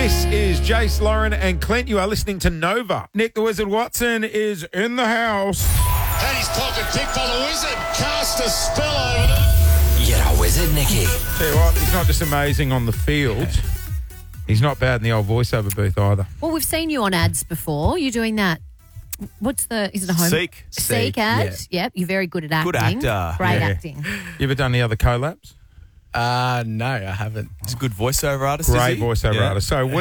This is Jace, Lauren and Clint. You are listening to Nova. Nick the Wizard Watson is in the house. And his pocket picked by the Wizard. Cast a spell over them. You're a wizard, Nicky. Tell you what, he's not just amazing on the field. He's not bad in the old voiceover booth either. Well, we've seen you on ads before. You're doing that. Is it a home? Seek ad? Yeah. Yep. You're very good at acting. Good actor. Great Yeah. acting. You ever done the other collabs? No, I haven't. He's a good voiceover artist, Great is he? voiceover Yeah. artist. So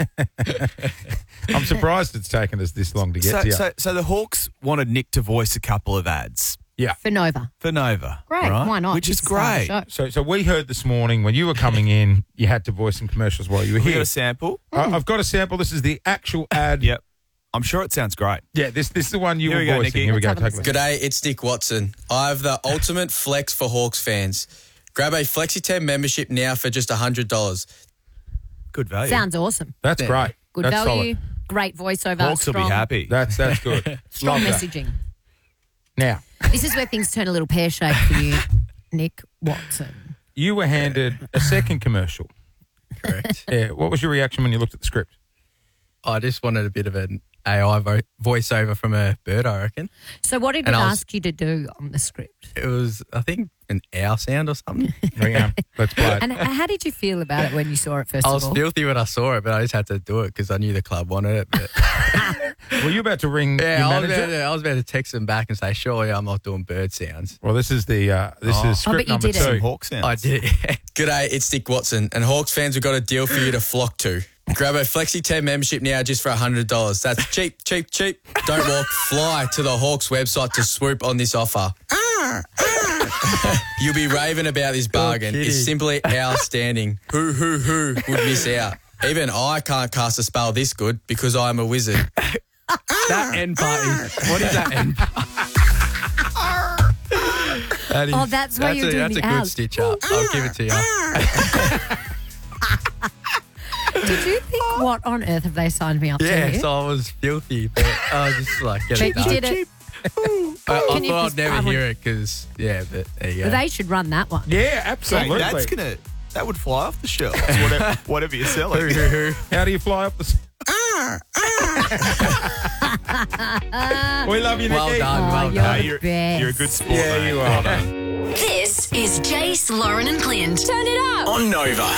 I'm surprised it's taken us this long to get to you. So the Hawks wanted Nick to voice a couple of ads For Nova. for Nova. Great. right? Why not? Which is It's the start of great. the show. So we heard this morning when you were coming in, you had to voice some commercials while you were We here. got a sample. I've got a sample. This is the actual ad. Yep. I'm sure it sounds great. Yeah, this is the one you Here were we go, voicing. Nicky. Here we go. Let's have a Take a listen. G'day, it's Nick Watson. I have the ultimate flex for Hawks fans. Grab a Flexi10 membership now for just $100. Good value. Sounds awesome. That's great. Good That's value. solid. Great voiceover. Hawks will strong, be happy. That's good. Strong Love that. messaging. Now, This is where things turn a little pear-shaped for you, Nick Watson. you were handed a second commercial. Correct. Yeah. What was your reaction when you looked at the script? I just wanted a bit of an AI voiceover from a bird, I reckon. So what did it And I was- ask you to do on the script? It was, I think, an owl sound or something. There you go. Let's play it. And how did you feel about it when you saw it first I of was all? filthy when I saw it, but I just had to do it because I knew the club wanted it. But Were you about to ring yeah, your I manager? was about to text them back and say, surely I'm not doing bird sounds. Well, this is the is Oh, script but you number did it. 2. Hawk sounds. I did. G'day, it's Nick Watson, and Hawks fans, we've got a deal for you to flock to. Grab a Flexi10 membership now just for $100. That's cheap, cheap, cheap. Don't walk, fly to the Hawks website to swoop on this offer. You'll be raving about this bargain. kidding. It's simply outstanding. Who would miss out? Even I can't cast a spell this good because I'm a wizard. That end part is, what is that end part? That is, Oh, that's why you're doing That's the a good owls. stitch up. I'll give it to you. Did you think, what on earth have they signed me up to? Yeah, so I was filthy, but I was just like, get it But you done. did it. I Can you thought just- I'd never I hear it because, yeah, but there you go. Well, they should run that one. Yeah, Hey, absolutely. that would fly off the shelves. Whatever you're selling. How do you fly up the... We love you, Nicky. Well done, Oh, well you're done. the best. You're a good sport, Yeah, mate. you are. Well done. This is Jace, Lauren and Clint. Turn it up. On Nova.